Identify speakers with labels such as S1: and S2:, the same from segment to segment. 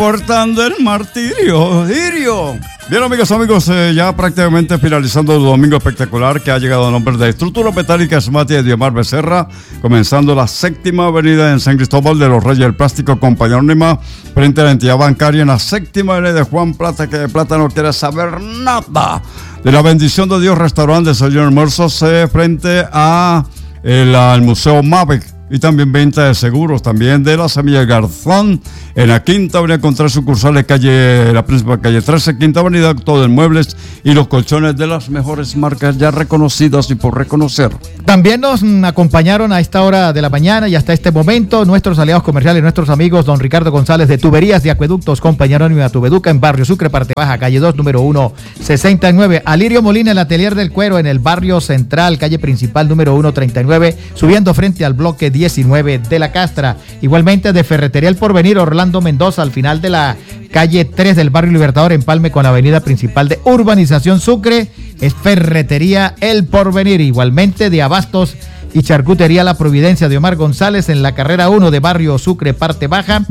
S1: Portando el martirio. Bien, amigos, ya prácticamente finalizando el domingo espectacular que ha llegado a nombre de Estructura Metálica Smati de Diomar Becerra, comenzando la 7ª avenida en San Cristóbal de los Reyes, el Plástico Compañía Anónima, frente a la entidad bancaria en la 7ª avenida de Juan Plata, que de plata no quiere saber nada. De la bendición de Dios, restaurante, desayuno, almuerzos, frente a al Museo Mavec. Y también venta de seguros, también de la Semilla Garzón, en la 5ª avenida con 3 sucursales, la principal calle 13, 5ª avenida, todo en muebles y los colchones de las mejores marcas ya reconocidas y por reconocer.
S2: También nos acompañaron a esta hora de la mañana y hasta este momento nuestros aliados comerciales, nuestros amigos, don Ricardo González de Tuberías de Acueductos, Compañía Anónima Tubeduca, en Barrio Sucre, parte baja, calle 2, número 169. Alirio Molina, el Atelier del Cuero, en el Barrio Central, calle principal, número 139, subiendo frente al bloque 19 de la Castra. Igualmente de Ferretería El Porvenir, Orlando Mendoza, al final de la calle 3 del Barrio Libertador, empalme con la avenida principal de Urbanización Sucre, es Ferretería El Porvenir. Igualmente de Abastos y Charcutería La Providencia de Omar González, en la carrera 1 de Barrio Sucre, parte baja,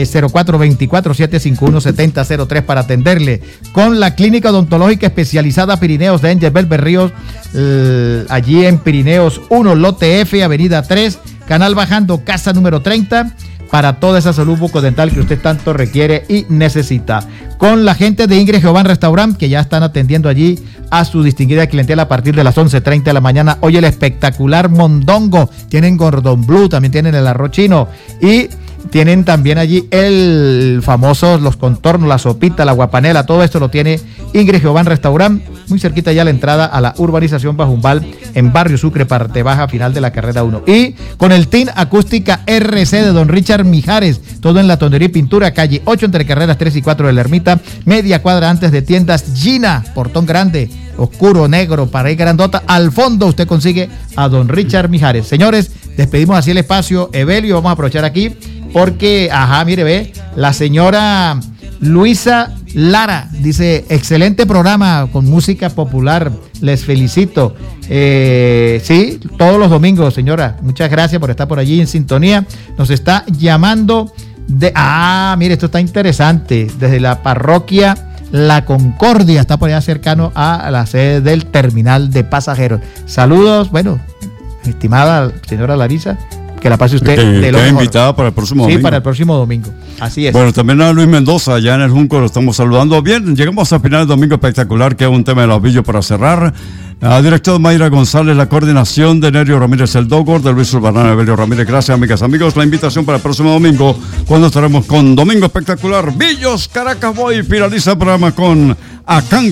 S2: 0424-751-7003 para atenderle. Con la Clínica Odontológica Especializada Pirineos de Angel Berríos, allí en Pirineos 1, lote F, avenida 3, canal bajando, casa número 30, para toda esa salud bucodental que usted tanto requiere y necesita. Con la gente de Ingrid Jehová Restaurant, que ya están atendiendo allí a su distinguida clientela a partir de las 11:30 de la mañana. Hoy el espectacular mondongo, tienen Gordon Blue, también tienen el arroz chino y tienen también allí el famoso, los contornos, la sopita, la guapanela, todo esto lo tiene Ingrid Jehová Restaurant, muy cerquita ya la entrada a la urbanización Bajumbal, en Barrio Sucre, parte baja, final de la carrera 1. Y con el TIN Acústica RC de don Richard Mijares, todo en la tonería y pintura, calle 8 entre carreras 3 y 4 de la Ermita, media cuadra antes de tiendas Gina, portón grande, oscuro, negro, pared grandota, al fondo usted consigue a don Richard Mijares. Señores, despedimos así el espacio, Evelio, vamos a aprovechar aquí porque, mire, ve, la señora Luisa Lara dice, excelente programa con música popular, les felicito. Sí, todos los domingos, señora, muchas gracias por estar por allí en sintonía. Nos está llamando mire, esto está interesante, desde la parroquia La Concordia, está por allá cercano a la sede del terminal de pasajeros. Saludos, bueno, estimada señora Larisa, que la pase usted de lo mejor.
S1: Invitada para el próximo domingo.
S2: Sí, para el próximo domingo. Así es.
S1: Bueno, también a Luis Mendoza, allá en el Junco, lo estamos saludando. Bien, llegamos al final del domingo espectacular, que es un tema de los billos para cerrar. Director Mayra González, la coordinación de Nerio Ramírez el Dogor, de Luis Urbanano, Evelio Ramírez. Gracias, amigas, amigos. La invitación para el próximo domingo, cuando estaremos con Domingo Espectacular. Billos, Caracas Boy, finaliza el programa con Acanga.